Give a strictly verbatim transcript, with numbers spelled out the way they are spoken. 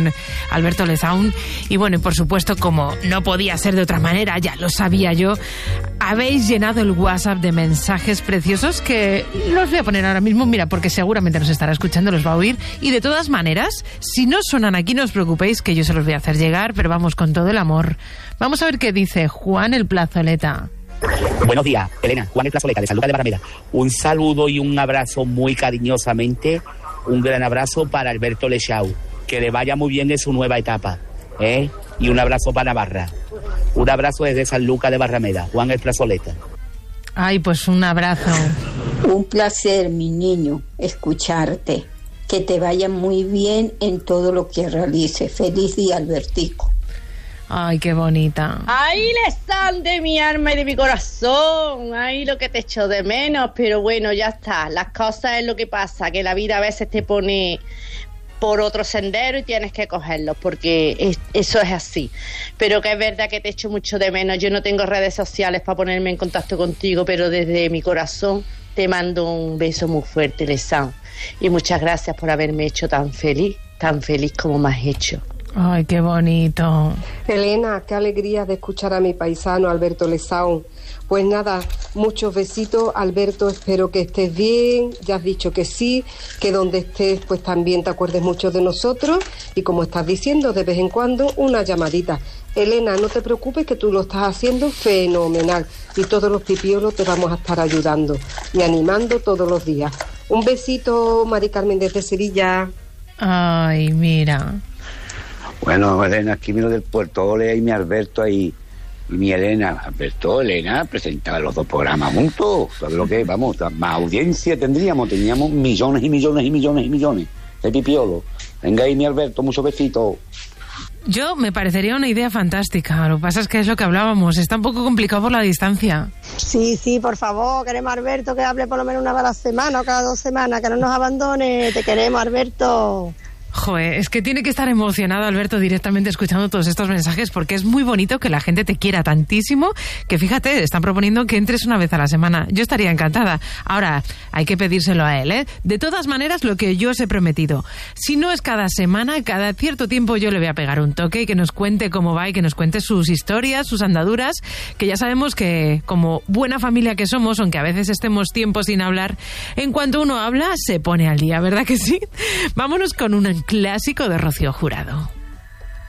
con Alberto Lezaun. Y bueno, y por supuesto, como no podía ser de otra manera, ya lo sabía yo, habéis llenado el WhatsApp de mensajes preciosos que los voy a poner ahora mismo, mira, porque seguramente nos estará escuchando, los va a oír. Y de todas maneras, si no suenan aquí, no os preocupéis, que yo se los voy a hacer llegar, pero vamos con todo el amor. Vamos a ver qué dice Juan el Plazoleta. Buenos días, Elena, Juan el Plazoleta, de San Lucas de Barrameda. Un saludo y un abrazo muy cariñosamente, un gran abrazo para Alberto Lezaun, que le vaya muy bien en su nueva etapa, ¿eh? Y un abrazo para Navarra. Un abrazo desde San Lucas de Barrameda, Juan el Plazoleta. Ay, pues un abrazo. Un placer, mi niño, escucharte. Que te vaya muy bien en todo lo que realices. Feliz día, Albertico. Ay, qué bonita. Ay, Lezaun de mi alma y de mi corazón. Ay, lo que te echo de menos. Pero bueno, ya está. Las cosas es lo que pasa, que la vida a veces te pone por otro sendero y tienes que cogerlo, porque es, eso es así. Pero que es verdad que te echo mucho de menos. Yo no tengo redes sociales para ponerme en contacto contigo, pero desde mi corazón te mando un beso muy fuerte, Lezaun. Y muchas gracias por haberme hecho tan feliz, tan feliz como me has hecho. Ay, qué bonito. Elena, qué alegría de escuchar a mi paisano Alberto Lezaun. Pues nada, muchos besitos, Alberto, espero que estés bien, ya has dicho que sí, que donde estés pues también te acuerdes mucho de nosotros y como estás diciendo, de vez en cuando una llamadita. Elena, no te preocupes que tú lo estás haciendo fenomenal y todos los pipiolos te vamos a estar ayudando y animando todos los días. Un besito, Mari Carmen desde Sevilla. Ay, mira. Bueno, Elena, aquí vino del Puerto Ole y mi Alberto ahí. Y mi Elena, Alberto, Elena, presentaban los dos programas juntos. ¿Sabes lo que es? Vamos, más audiencia tendríamos. Teníamos millones y millones y millones y millones de pipiolo. Venga ahí, mi Alberto, muchos besitos. Yo me parecería una idea fantástica. Lo que pasa es que es lo que hablábamos. Está un poco complicado por la distancia. Sí, sí, por favor, queremos a Alberto que hable por lo menos una vez a la semana o cada dos semanas, que no nos abandone. Te queremos, Alberto. Joder, es que tiene que estar emocionado Alberto directamente escuchando todos estos mensajes porque es muy bonito que la gente te quiera tantísimo que fíjate, están proponiendo que entres una vez a la semana. Yo estaría encantada. Ahora, hay que pedírselo a él, ¿eh? De todas maneras, lo que yo os he prometido, si no es cada semana, cada cierto tiempo yo le voy a pegar un toque y que nos cuente cómo va y que nos cuente sus historias, sus andaduras, que ya sabemos que como buena familia que somos, aunque a veces estemos tiempo sin hablar, en cuanto uno habla, se pone al día, ¿verdad que sí? Vámonos con una clásico de Rocío Jurado.